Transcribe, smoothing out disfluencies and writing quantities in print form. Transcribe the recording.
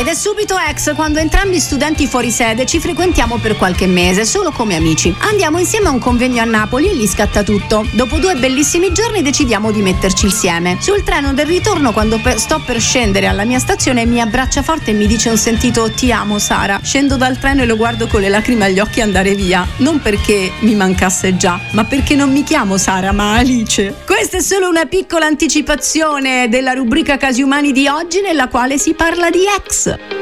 Ed è subito ex quando entrambi studenti fuori sede ci frequentiamo per qualche mese, solo come amici. Andiamo insieme a un convegno a Napoli e lì scatta tutto. Dopo 2 bellissimi giorni decidiamo di metterci insieme. Sul treno del ritorno, quando sto per scendere alla mia stazione, mi abbraccia forte e mi dice un sentito "ti amo Sara". Scendo dal treno e lo guardo con le lacrime agli occhi andare via. Non perché mi mancasse già, ma perché non mi chiamo Sara ma Alice. Questa è solo una piccola anticipazione della rubrica Casi Umani di oggi, nella quale si parla di ex.